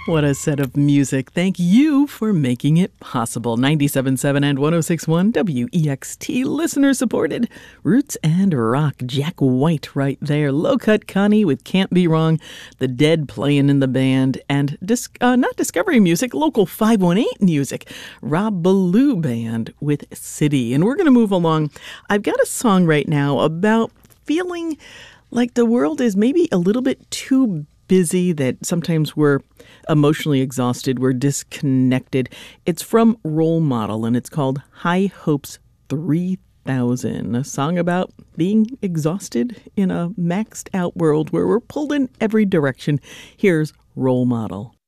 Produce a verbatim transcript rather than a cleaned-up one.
What a set of music. Thank you for making it possible. ninety-seven point seven and one oh six point one W E X T, listener supported. Roots and rock. Jack White right there. Low Cut Connie with Can't Be Wrong. The Dead playing in the band. And dis- uh, not Discovery Music, local five one eight music. Rob Ballou Band with City. And we're going to move along. I've got a song right now about feeling like the world is maybe a little bit too busy, that sometimes we're emotionally exhausted, we're disconnected. It's from Role Model, and it's called High Hopes three thousand, a song about being exhausted in a maxed out world where we're pulled in every direction. Here's Role Model.